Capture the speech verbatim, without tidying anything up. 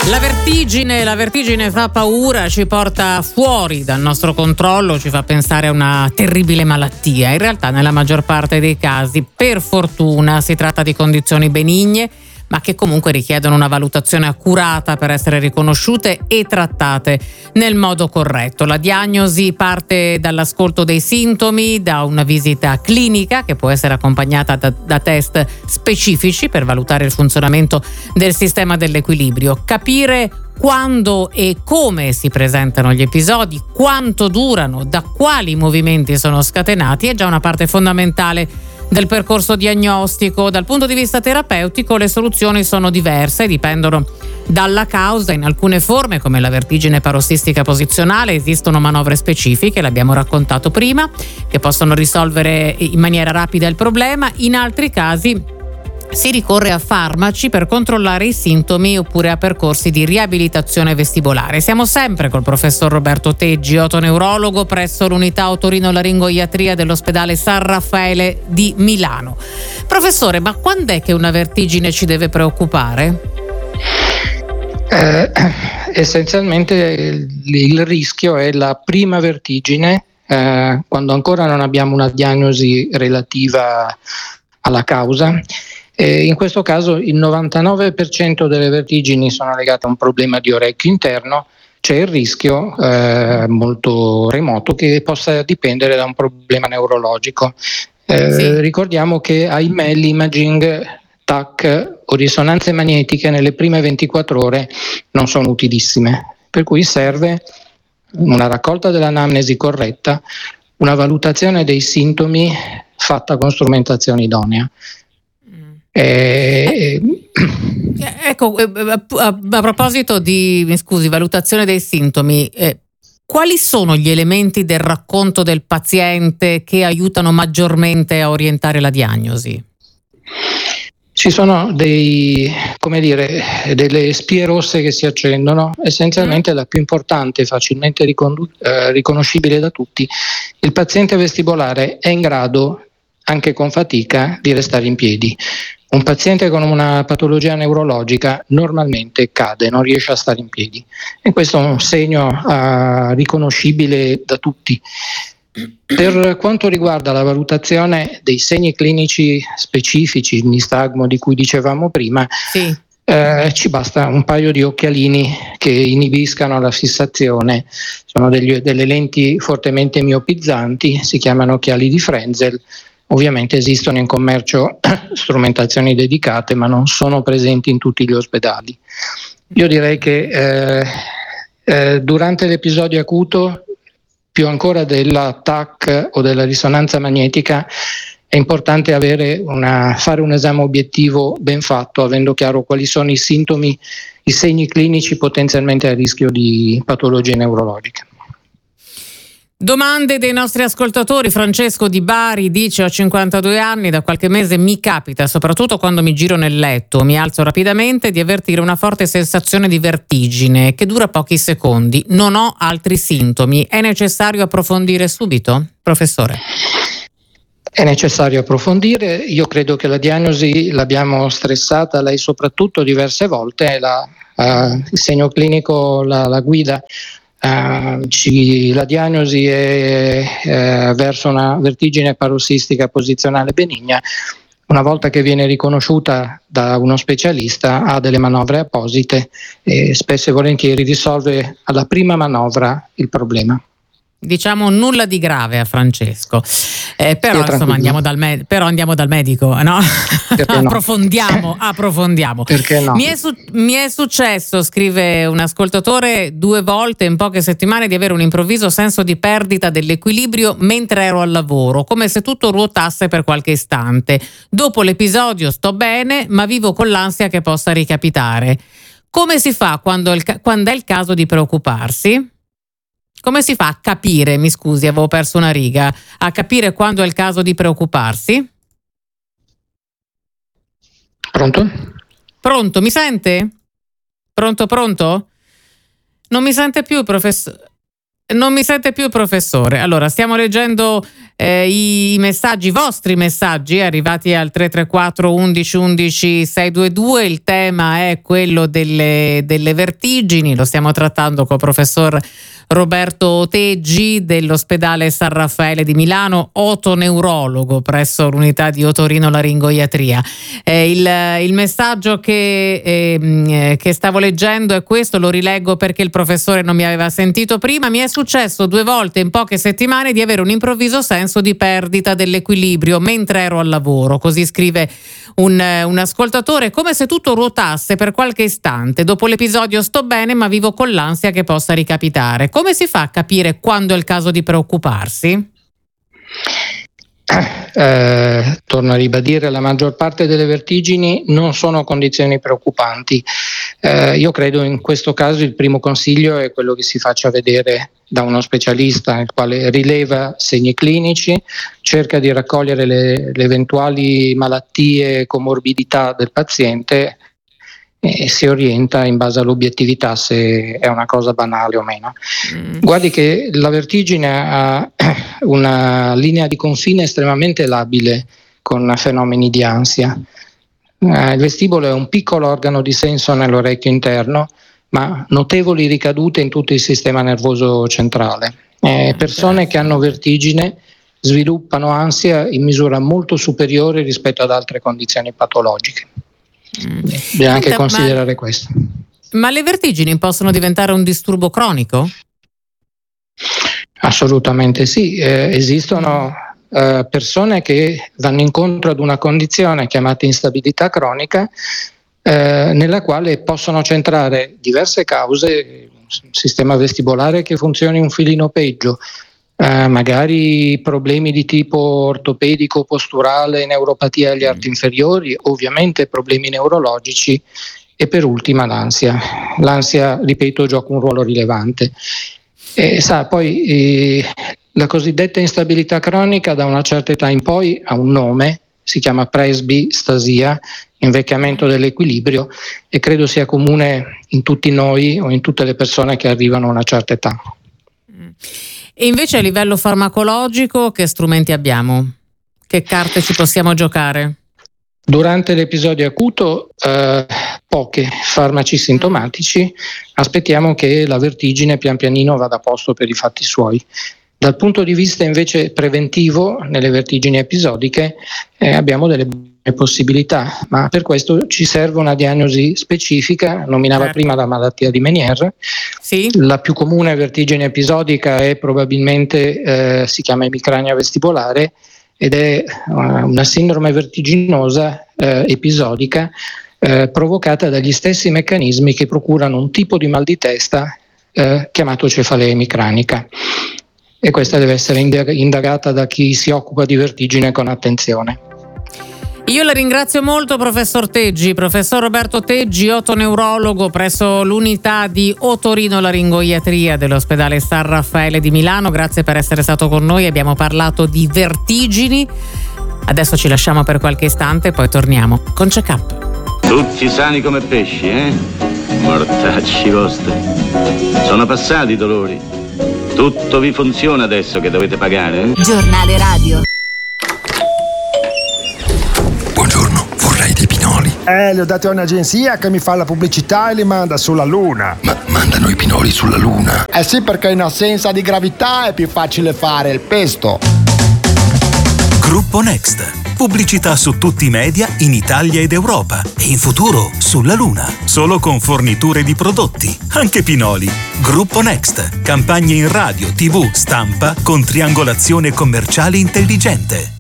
La vertigine, la vertigine fa paura, ci porta fuori dal nostro controllo, ci fa pensare a una terribile malattia. In realtà, nella maggior parte dei casi, per fortuna, si tratta di condizioni benigne, ma che comunque richiedono una valutazione accurata per essere riconosciute e trattate nel modo corretto. La diagnosi parte dall'ascolto dei sintomi, da una visita clinica che può essere accompagnata da, da test specifici per valutare il funzionamento del sistema dell'equilibrio. Capire quando e come si presentano gli episodi, quanto durano, da quali movimenti sono scatenati è già una parte fondamentale del percorso diagnostico. Dal punto di vista terapeutico le soluzioni sono diverse, dipendono dalla causa. In alcune forme, come la vertigine parossistica posizionale, esistono manovre specifiche, l'abbiamo raccontato prima, che possono risolvere in maniera rapida il problema. In altri casi si ricorre a farmaci per controllare i sintomi oppure a percorsi di riabilitazione vestibolare. Siamo sempre col professor Roberto Teggi, otoneurologo presso l'unità otorinolaringoiatria dell'ospedale San Raffaele di Milano. Professore, ma quando è che una vertigine ci deve preoccupare? Eh, essenzialmente il, il rischio è la prima vertigine, eh, quando ancora non abbiamo una diagnosi relativa alla causa. E in questo caso il novantanove per cento delle vertigini sono legate a un problema di orecchio interno. C'è il rischio eh, molto remoto che possa dipendere da un problema neurologico. Eh, sì. Ricordiamo che ahimè l'imaging T A C o risonanze magnetiche nelle prime ventiquattro ore non sono utilissime, per cui serve una raccolta dell'anamnesi corretta, una valutazione dei sintomi fatta con strumentazione idonea. Eh, ecco, a, a proposito di, mi scusi, valutazione dei sintomi, eh, quali sono gli elementi del racconto del paziente che aiutano maggiormente a orientare la diagnosi? Ci sono dei, come dire, delle spie rosse che si accendono. Essenzialmente mm. la più importante, facilmente ricondu- eh, riconoscibile da tutti: il paziente vestibolare è in grado, anche con fatica, di restare in piedi. Un paziente con una patologia neurologica normalmente cade, non riesce a stare in piedi, e questo è un segno uh, riconoscibile da tutti. Per quanto riguarda la valutazione dei segni clinici specifici, il nistagmo di cui dicevamo prima, sì. eh, ci basta un paio di occhialini che inibiscano la fissazione. Sono degli, delle lenti fortemente miopizzanti, si chiamano occhiali di Frenzel. Ovviamente esistono in commercio strumentazioni dedicate, ma non sono presenti in tutti gli ospedali. Io direi che eh, eh, durante l'episodio acuto, più ancora della T A C o della risonanza magnetica, è importante avere una, fare un esame obiettivo ben fatto, avendo chiaro quali sono i sintomi, i segni clinici potenzialmente a rischio di patologie neurologiche. Domande dei nostri ascoltatori. Francesco di Bari dice: ho cinquantadue anni, da qualche mese mi capita, soprattutto quando mi giro nel letto, mi alzo rapidamente, di avvertire una forte sensazione di vertigine che dura pochi secondi. Non ho altri sintomi. È necessario approfondire subito, professore? È necessario approfondire. Io credo che la diagnosi l'abbiamo stressata lei soprattutto diverse volte, la, uh, il segno clinico la, la guida. Uh, ci, la diagnosi è eh, verso una vertigine parossistica posizionale benigna. Una volta che viene riconosciuta da uno specialista, ha delle manovre apposite e spesso e volentieri risolve alla prima manovra il problema. Diciamo nulla di grave a Francesco, eh, però insomma andiamo dal, med- però andiamo dal medico, no? approfondiamo, approfondiamo. Perché no? Mi è, su- mi è successo, scrive un ascoltatore, due volte in poche settimane di avere un improvviso senso di perdita dell'equilibrio mentre ero al lavoro, come se tutto ruotasse per qualche istante. Dopo l'episodio sto bene, ma vivo con l'ansia che possa ricapitare. Come si fa quando, il ca- quando è il caso di preoccuparsi? Come si fa a capire, mi scusi, avevo perso una riga, a capire quando è il caso di preoccuparsi? Pronto? Pronto, mi sente? Pronto, pronto? Non mi sente più, professore? non mi sente più, professore. Allora, stiamo leggendo eh, i, i messaggi, i vostri messaggi arrivati al tre tre quattro undici undici seicentoventidue. Il tema è quello delle, delle vertigini. Lo stiamo trattando con il professor Roberto Teggi dell'ospedale San Raffaele di Milano, otoneurologo presso l'unità di otorinolaringoiatria. Eh, il, il messaggio che, eh, che stavo leggendo è questo, lo rileggo perché il professore non mi aveva sentito prima. Mi è successo due volte in poche settimane di avere un improvviso senso di perdita dell'equilibrio mentre ero al lavoro, così scrive un, un ascoltatore, come se tutto ruotasse per qualche istante. Dopo l'episodio sto bene, ma vivo con l'ansia che possa ricapitare. Come si fa a capire quando è il caso di preoccuparsi? Eh, torno a ribadire, la maggior parte delle vertigini non sono condizioni preoccupanti. Eh, io credo in questo caso il primo consiglio è quello che si faccia vedere da uno specialista, il quale rileva segni clinici, cerca di raccogliere le, le eventuali malattie e comorbidità del paziente e si orienta in base all'obiettività se è una cosa banale o meno. Mm. Guardi che la vertigine ha una linea di confine estremamente labile con fenomeni di ansia. Eh, il vestibolo è un piccolo organo di senso nell'orecchio interno, ma notevoli ricadute in tutto il sistema nervoso centrale. Eh, persone che hanno vertigine sviluppano ansia in misura molto superiore rispetto ad altre condizioni patologiche. Mm. Bisogna anche considerare ma, questo. Ma le vertigini possono diventare un disturbo cronico? Assolutamente sì, eh, esistono eh, persone che vanno incontro ad una condizione chiamata instabilità cronica, eh, nella quale possono centrare diverse cause, un sistema vestibolare che funzioni un filino peggio, Uh, magari problemi di tipo ortopedico, posturale, neuropatia agli arti inferiori, ovviamente problemi neurologici e per ultima l'ansia. L'ansia, ripeto, gioca un ruolo rilevante. E, sa, poi eh, la cosiddetta instabilità cronica da una certa età in poi ha un nome, si chiama presbistasia, invecchiamento dell'equilibrio, e credo sia comune in tutti noi o in tutte le persone che arrivano a una certa età. Mm. E invece a livello farmacologico che strumenti abbiamo? Che carte ci possiamo giocare? Durante l'episodio acuto eh, poche farmaci sintomatici, aspettiamo che la vertigine pian pianino vada a posto per i fatti suoi. Dal punto di vista invece preventivo, nelle vertigini episodiche eh, abbiamo delle possibilità, ma per questo ci serve una diagnosi specifica. Nominava certo. prima la malattia di Meniere. Sì. La più comune vertigine episodica è probabilmente eh, si chiama emicrania vestibolare ed è uh, una sindrome vertiginosa eh, episodica eh, provocata dagli stessi meccanismi che procurano un tipo di mal di testa eh, chiamato cefalea emicranica, e questa deve essere indagata da chi si occupa di vertigine con attenzione. Io la ringrazio molto, professor Teggi, professor Roberto Teggi, otoneurologo presso l'unità di otorinolaringoiatria dell'ospedale San Raffaele di Milano. Grazie per essere stato con noi, abbiamo parlato di vertigini. Adesso ci lasciamo per qualche istante, poi torniamo con Check-up. Tutti sani come pesci, eh? Mortacci vostri. Sono passati i dolori. Tutto vi funziona adesso che dovete pagare, eh? Giornale radio. Buongiorno, vorrei dei pinoli. Eh, li ho dati a un'agenzia che mi fa la pubblicità e li manda sulla Luna. Ma mandano i pinoli sulla Luna? Eh sì, perché in assenza di gravità è più facile fare il pesto. Gruppo Next. Pubblicità su tutti i media in Italia ed Europa e in futuro sulla Luna. Solo con forniture di prodotti, anche pinoli. Gruppo Next. Campagne in radio, tivù, stampa con triangolazione commerciale intelligente.